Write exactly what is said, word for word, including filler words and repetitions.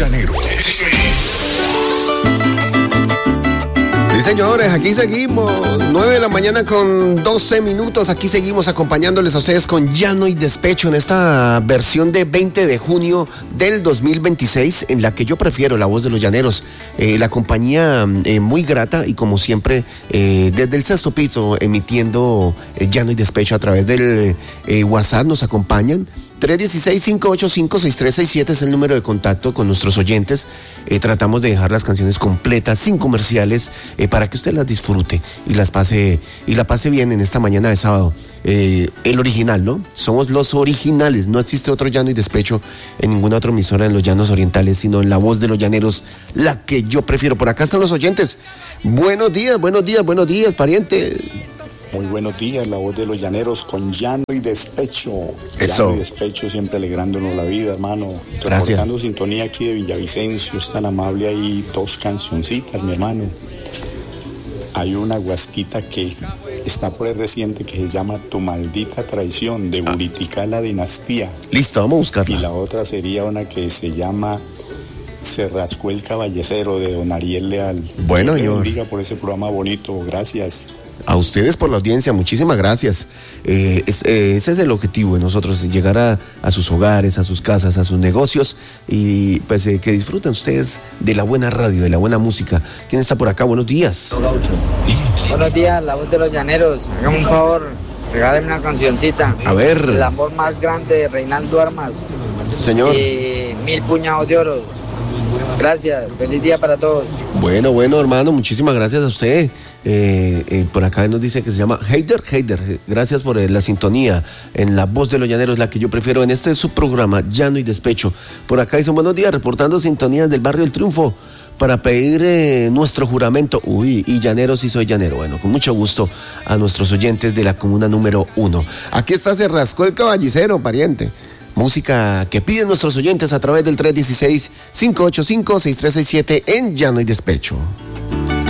Llaneros. Sí, señores, aquí seguimos. nueve de la mañana con doce minutos. Aquí seguimos acompañándoles a ustedes con Llano y Despecho en esta versión de veinte de junio del dos mil veintiséis, en la que yo prefiero la voz de los llaneros. Eh, la compañía eh, muy grata y como siempre eh, desde el sexto piso emitiendo eh, Llano y Despecho a través del eh, WhatsApp nos acompañan. tres uno seis, cinco ocho cinco, seis tres seis siete es el número de contacto con nuestros oyentes. Eh, tratamos de dejar las canciones completas, sin comerciales, eh, para que usted las disfrute y las pase y la pase bien en esta mañana de sábado. Eh, el original, ¿no? Somos los originales. No existe otro Llano y Despecho en ninguna otra emisora en los llanos orientales, sino en la voz de los llaneros, la que yo prefiero. Por acá están los oyentes. Buenos días, buenos días, buenos días, pariente. Muy buenos días, la voz de los llaneros con Llano y Despecho. Eso. Llano y Despecho, siempre alegrándonos la vida, hermano. Gracias. Reportando sintonía aquí de Villavicencio, es tan amable ahí, dos cancioncitas, mi hermano. Hay una guasquita que está por el reciente que se llama Tu Maldita Traición, de Ah. Buriticá la Dinastía. Listo, vamos a buscarla. Y la otra sería una que se llama Se Rascó el Caballecero, de don Ariel Leal. Bueno, Dios le señor. bendiga por ese programa bonito, gracias. A ustedes por la audiencia, muchísimas gracias. Eh, es, eh, ese es el objetivo de nosotros, llegar a, a sus hogares, a sus casas, a sus negocios y pues eh, que disfruten ustedes de la buena radio, de la buena música. ¿Quién está por acá? Buenos días. Buenos días, la voz de los llaneros. Hágame un favor, regáleme una cancioncita. A ver. El amor más grande de Reinaldo Armas. Señor. Y Mil Puñados de Oro. Gracias, feliz día para todos. Bueno, bueno, hermano, muchísimas gracias a usted. Eh, eh, por acá nos dice que se llama Heider, Heider. Gracias por eh, la sintonía en la voz de los llaneros, la que yo prefiero en este su programa, Llano y Despecho. Por acá dicen buenos días, reportando sintonías del barrio El Triunfo para pedir eh, nuestro juramento. Uy, y llanero sí soy llanero. Bueno, con mucho gusto a nuestros oyentes de la comuna número uno. Aquí está, Se Rascó el Caballecero, pariente. Música que piden nuestros oyentes a través del tres uno seis, cinco ocho cinco, seis tres seis siete en Llano y Despecho.